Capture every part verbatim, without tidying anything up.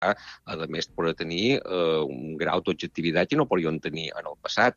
a més, per tenir eh, un grau d'objectivitat que no podien tenir en el passat.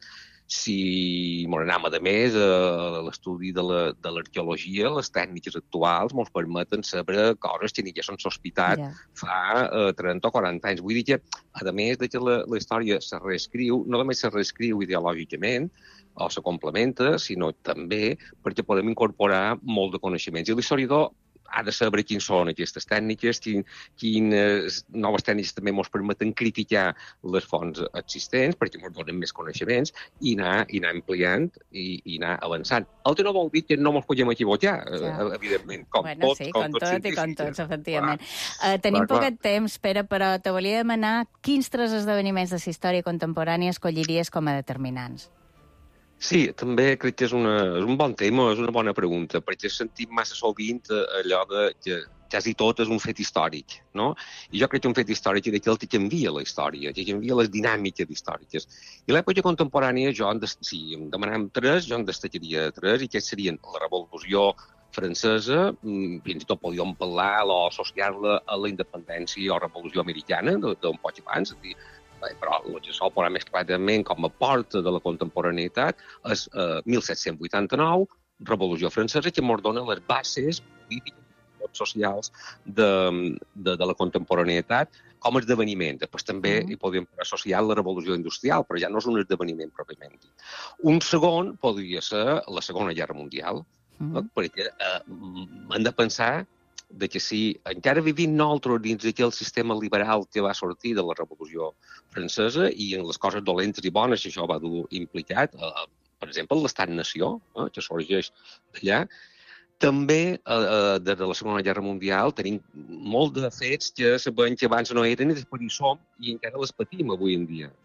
Si ens anem, a més, a l'estudi de l'arqueologia, les tècniques actuals ens permeten saber coses que ni ja s'han sospitat yeah. fa eh, trenta o quaranta anys. Vull dir que, a més de que la, la història se reescriu, no només se reescriu ideològicament, o se complementa, sinó també perquè podem incorporar molt de coneixements. I l'historiador ha de saber quines són aquestes tècniques, quin, quines noves tècniques també ens permeten criticar les fonts existents, perquè ens donen més coneixements, i anar, i anar ampliant i, i anar avançant. El que no vol dir que no ens podem equivocar, ja. evidentment, com bueno, tots, sí, com, com tots tot i com tots, efectivament. Clar. Uh, tenim clar, poquet clar. temps, Pere, però te volia demanar quins tres esdeveniments de la història contemporània escolliries com a determinants? Sí, també crec que és, una, és un bon tema, és una bona pregunta, perquè sentim massa sovint allò de que quasi tot és un fet històric, no? I jo crec que un fet històric és aquell que canvia la història, que canvia les dinàmiques històriques. I l'època contemporània, jo, si em demanàvem tres, jo en destacaria tres, i que serien la Revolució Francesa, fins i tot podíem parlar o associar-la a la independència o Revolució Americana, d'un poc abans, és a dir, però el que sol posar més clarament com a porta de la contemporaneïtat és eh, mil set-cents vuitanta-nou, Revolució Francesa, que ens dona les bases polítiques i socials de, de, de la contemporaneïtat com a esdeveniment. Després també mm. hi podríem associar la Revolució Industrial, però ja no és un esdeveniment pròpiament dit. Un segon podria ser la Segona Guerra Mundial, mm. no? perquè eh, hem de pensar de que si encara vivim nosaltres dins d'aquell sistema liberal que va sortir de la Revolució Francesa i en les coses dolentes i bones que això va dur implicat, eh, per exemple, l'Estat-nació, eh, que sorgeix d'allà, també eh, des de la Segona Guerra Mundial tenim molt de fets que sabem que abans no eren i després hi som i encara les patim avui en dia.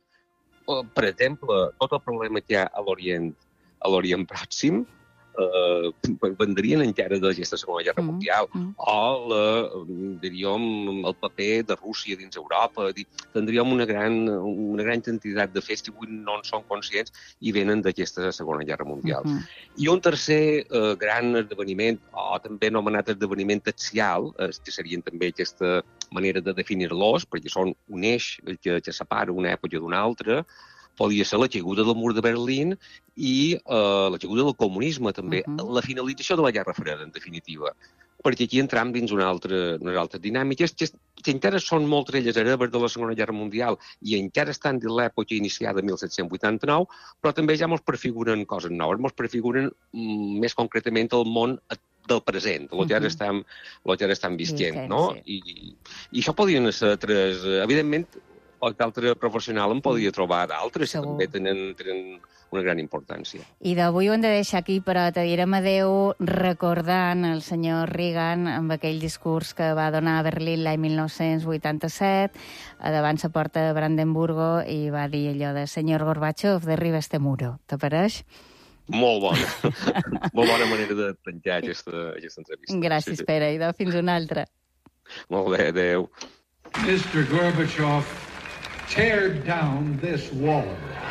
Per exemple, tot el problema que hi ha a l'Orient, a l'Orient Pròxim, Uh, vendrien encara d'aquesta Segona Guerra Mundial mm, mm. o la, diríem, el paper de Rússia dins Europa. Tindríem una gran, una gran quantitat de fets que avui no en són conscients i venen d'aquesta Segona Guerra Mundial. Mm -hmm. I un tercer uh, gran esdeveniment, o també anomenat esdeveniment axial, eh, que serien també aquesta manera de definir-los, perquè són un eix que, que separa una època d'una altra, podria ser la caiguda del mur de Berlín i eh, la caiguda del comunisme, també. Uh -huh. La finalització de la Guerra Freda, en definitiva. Perquè aquí entram dins una altra, unes altres dinàmiques que, que encara són moltes elles hereves de la Segona Guerra Mundial i encara estan de l'època iniciada de mil set-cents vuitanta-nou, però també ja mos prefiguren coses noves, mos prefiguren mm, més concretament el món del present, el que ara estem, el que ara estem visquent, no? Sí. I, I això podrien ser tres... Evidentment, qualsevol professional en podria trobar d'altres que també tenen, tenen una gran importància. I d'avui ho hem de deixar aquí, però te direm adeu recordant el senyor Reagan amb aquell discurs que va donar a Berlín l'any mil nou-cents vuitanta-set, davant la porta de Brandenburgo, i va dir allò de senyor Gorbachev, derriba este muro. T'apareix? Molt bona. Molt bona manera de tancar aquesta, aquesta entrevista. Gràcies, sí, Pere. I de fins una altra. Molt bé, adeu. mister Gorbachev, tear down this wall.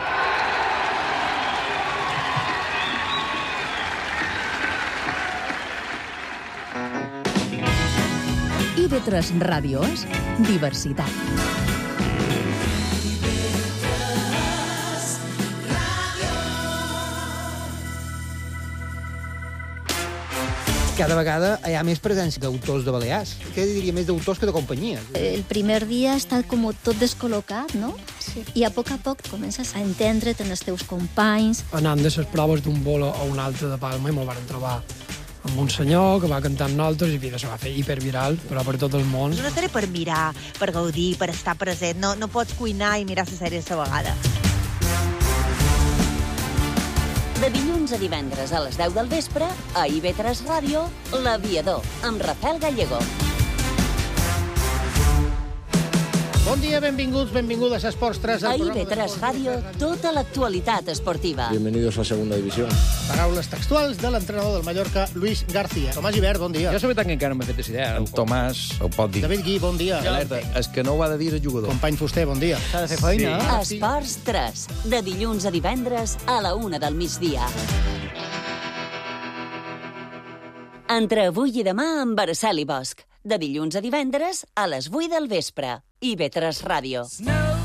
I ve tres Ràdio és diversitat. Cada vegada hi ha més presència d'autors de Balears. Què diria, més d'autors que de companyies? El primer dia està com tot descol·locat, no? Sí. I a poc a poc comences a entendre't en els teus companys. Anant de les proves d'un bolo a un altre de Palma i me'l van trobar amb un senyor que va cantar amb nosaltres i vida, se va fer hiperviral, però per tot el món. És una sèrie per mirar, per gaudir, per estar present. No, no pots cuinar i mirar la sèrie a la vegada. De dilluns a divendres a les deu del vespre, a I V tres Ràdio, L'Aviador, amb Rafael Gallego. Bon dia, benvinguts, benvingudes a Esports tres. A I V tres Ràdio, tota l'actualitat esportiva. Bienvenidos a Segunda División. Paraules textuals de l'entrenador del Mallorca, Luis García. Tomàs Gibert, bon dia. Jo la veritat que encara no m'he fet aquesta idea. El Tomàs ho pot dir. David Gui, bon dia. Alerta, és que no ho ha de dir el jugador. Company Fuster, bon dia. S'ha de fer feina. Sí. Esports tres, de dilluns a divendres a la una del migdia. Entre avui i demà amb Araceli Bosch, de dilluns a divendres a les vuit del vespre. I ve tres Ràdio.